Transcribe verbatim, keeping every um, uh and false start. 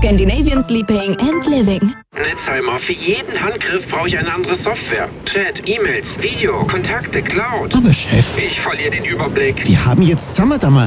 Scandinavian Sleeping and Living. Netzheimer, für jeden Handgriff brauche ich eine andere Software. Chat, E-Mails, Video, Kontakte, Cloud. Aber Chef, Ich verliere den Überblick. wir haben jetzt Summerdamer.